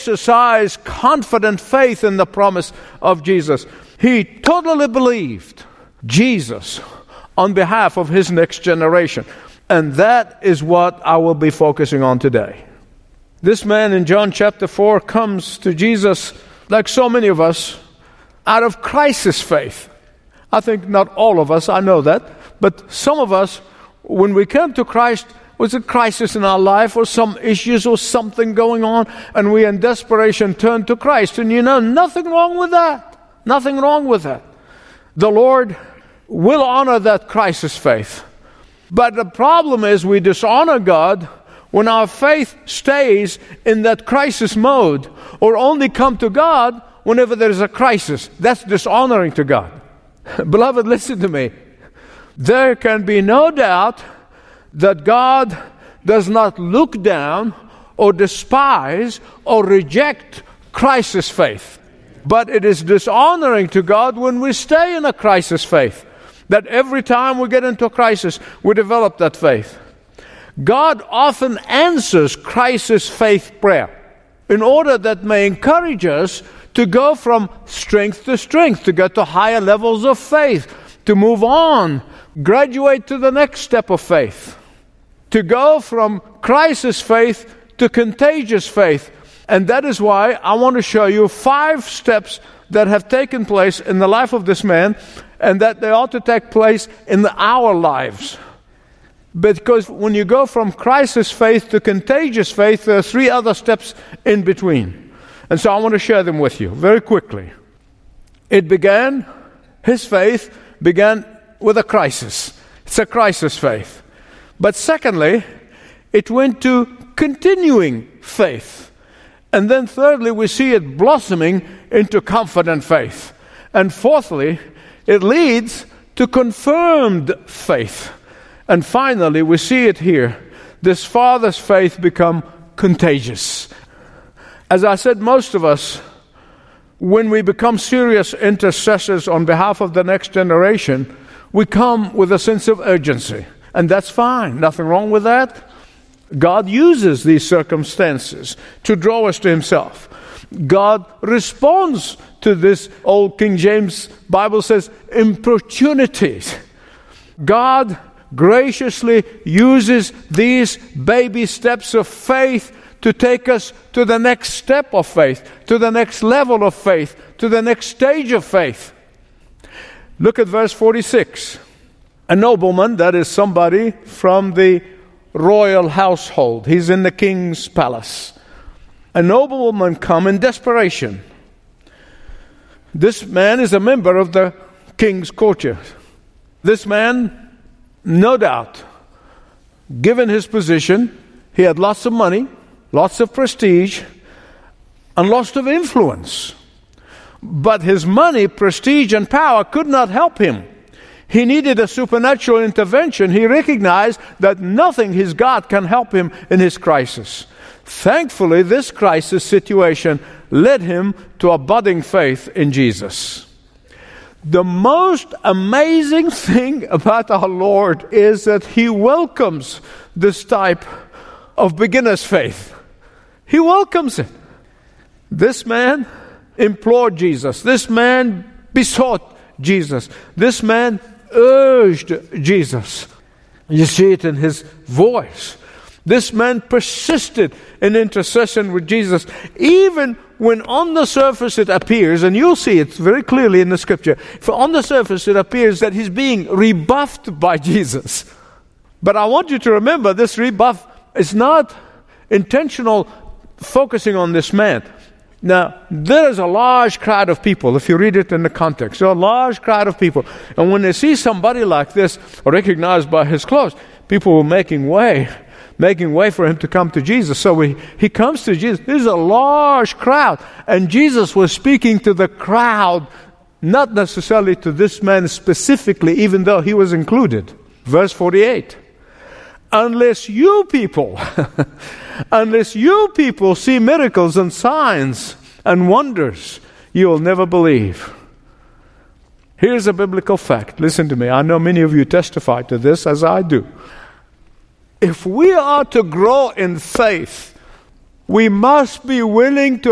exercise confident faith in the promise of Jesus. He totally believed Jesus on behalf of his next generation. And that is what I will be focusing on today. This man in John chapter 4 comes to Jesus, like so many of us, out of crisis faith. I think not all of us, I know that. But some of us, when we came to Christ, was a crisis in our life or some issues or something going on, and we in desperation turned to Christ. And nothing wrong with that. Nothing wrong with that. The Lord will honor that crisis faith. But the problem is we dishonor God when our faith stays in that crisis mode, or only come to God whenever there is a crisis. That's dishonoring to God. Beloved, listen to me. There can be no doubt that God does not look down or despise or reject crisis faith. But it is dishonoring to God when we stay in a crisis faith. That every time we get into a crisis, we develop that faith. God often answers crisis faith prayer in order that may encourage us to go from strength to strength, to get to higher levels of faith, to move on, graduate to the next step of faith, to go from crisis faith to contagious faith. And that is why I want to show you 5 steps that have taken place in the life of this man, and that they ought to take place in our lives. Because when you go from crisis faith to contagious faith, there are 3 other steps in between. And so I want to share them with you very quickly. His faith began with a crisis. It's a crisis faith. But secondly, it went to continuing faith. And then thirdly, we see it blossoming into confident faith. And fourthly, it leads to confirmed faith. And finally, we see it here. This father's faith become contagious. As I said, most of us, when we become serious intercessors on behalf of the next generation, we come with a sense of urgency. And that's fine. Nothing wrong with that. God uses these circumstances to draw us to himself. God responds to this. Old King James Bible says, importunities. God graciously uses these baby steps of faith to take us to the next step of faith, to the next level of faith, to the next stage of faith. Look at verse 46. A nobleman, that is somebody from the royal household. He's in the king's palace. A nobleman come in desperation. This man is a member of the king's courtiers. This man, no doubt, given his position, he had lots of money, lots of prestige, and lots of influence. But his money, prestige, and power could not help him. He needed a supernatural intervention. He recognized that nothing he's got can help him in his crisis. Thankfully, this crisis situation led him to a budding faith in Jesus. The most amazing thing about our Lord is that he welcomes this type of beginner's faith. He welcomes it. This man implored Jesus. This man besought Jesus. This man urged Jesus. You see it in his voice. This man persisted in intercession with Jesus, even when on the surface it appears, and you'll see it very clearly in the scripture, for on the surface it appears that he's being rebuffed by Jesus. But I want you to remember, this rebuff is not intentional focusing on this man. Now, there is a large crowd of people, if you read it in the context. There are a large crowd of people. And when they see somebody like this, recognized by his clothes, people were making way for him to come to Jesus. So he comes to Jesus. There's a large crowd. And Jesus was speaking to the crowd, not necessarily to this man specifically, even though he was included. Verse 48. Unless you people see miracles and signs and wonders, you will never believe. Here's a biblical fact. Listen to me. I know many of you testify to this, as I do. If we are to grow in faith, we must be willing to